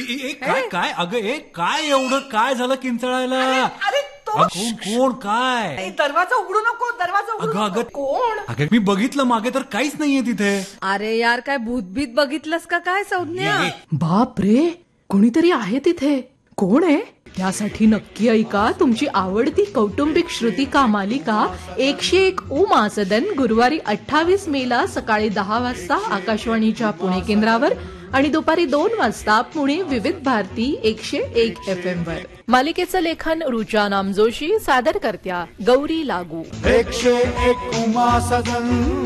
काय काय अगं काय एवढं काय झालं किंचाळायला? अरे तो कोण काय? दरवाजा उघडू नको, दरवाजा उघडू नको. कोण? अगं मी बघितलं मागे तर काहीच नाहीये तिथे. अरे यार, काय भूतभीत बघितलंस का काय संज्ञा? बाप रे, कोणीतरी आहे तिथे. कोण आहे? त्यासाठी नक्की ऐका तुमची आवडती कौटुंबिक श्रुतिका मालिका 101 उमा सदन गुरुवारी 28 मेला सकाळी 10 वाजता आकाशवाणीच्या पुणे केंद्रावर आणि दुपारी 2 वाजता पुणे विविध भारती 101 FM वर. मालिकेचं लेखन रुचा नामजोशी, सादर करत्या गौरी लागू. 101 उमा सदन.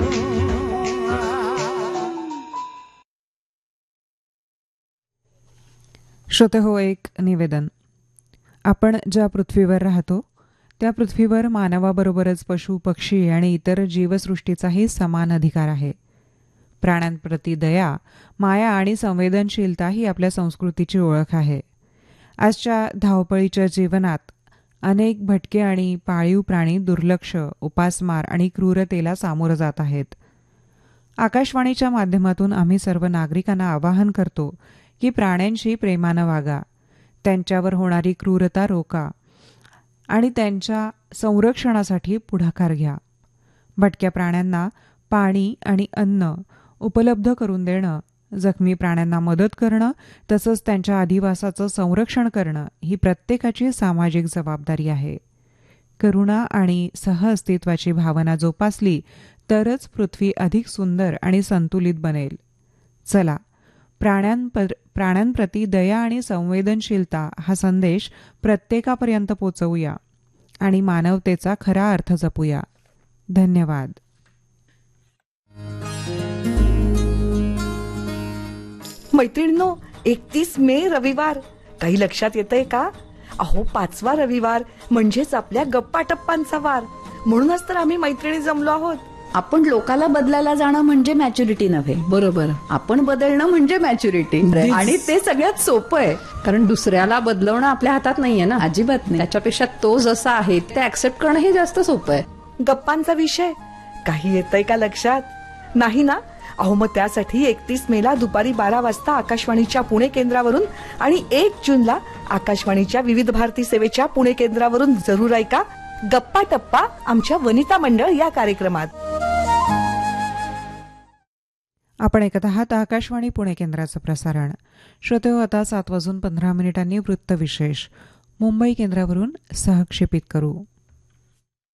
श्रोते हो, एक निवेदन. आपण ज्या पृथ्वीवर राहतो त्या पृथ्वीवर मानवाबरोबरच पशु पक्षी आणि इतर जीवसृष्टीचाही समान अधिकार आहे. प्राण्यांप्रती दया, माया आणि संवेदनशीलता ही आपल्या संस्कृतीची ओळख आहे. आजच्या धावपळीच्या जीवनात अनेक भटके आणि पाळीव प्राणी दुर्लक्ष, उपासमार आणि क्रूरतेला सामोरं जात आहेत. आकाशवाणीच्या माध्यमातून आम्ही सर्व नागरिकांना आवाहन करतो की प्राण्यांशी प्रेमानं वागा, त्यांच्यावर होणारी क्रूरता रोका आणि त्यांच्या संरक्षणासाठी पुढाकार घ्या. भटक्या प्राण्यांना पाणी आणि अन्न उपलब्ध करून देणं, जखमी प्राण्यांना मदत करणं तसंच त्यांच्या अधिवासाचं संरक्षण करणं ही प्रत्येकाची सामाजिक जबाबदारी आहे. करुणा आणि सहअस्तित्वाची भावना जोपासली तरच पृथ्वी अधिक सुंदर आणि संतुलित बनेल. चला, प्राण्यांप्रती दया आणि संवेदनशीलता हा संदेश प्रत्येकापर्यंत पोचवूया आणि मानवतेचा खरा अर्थ जपूया. धन्यवाद. मैत्रिणींनो, 31 मे रविवार काही लक्षात येतंय का? अहो, 5वा रविवार म्हणजेच आपल्या गप्पा टप्पांचा वार. म्हणूनच तर आम्ही मैत्रिणी जमलो आहोत. आपण लोकाला बदलायला जाणं म्हणजे मॅच्युरिटी नव्हे. बरोबर, आपण बदलणं म्हणजे मॅच्युरिटी. आणि ते सगळ्यात सोपं आहे, कारण दुसऱ्याला बदलवणं आपल्या हातात नाहीये ना. अजिबात नाही. त्याच्यापेक्षा तो जसा आहे ते ऍक्सेप्ट करणं हे जास्त सोपं आहे. गप्पांचा विषय काही येतंय का लक्षात? नाही ना? अहो, मग त्यासाठी 31 मेला दुपारी 12 वाजता आकाशवाणीच्या पुणे केंद्रावरून आणि 1 जूनला आकाशवाणीच्या विविध भारती सेवेच्या पुणे केंद्रावरून जरूर ऐका गप्पा टप्पा आमच्या वनिता मंडळ या कार्यक्रमात. आपण ऐकत आहात आकाशवाणी पुणे केंद्राचं प्रसारण. श्रोते हो, आता 7:15 वृत्तविशेष मुंबई केंद्रावरून सहक्षेपित करू.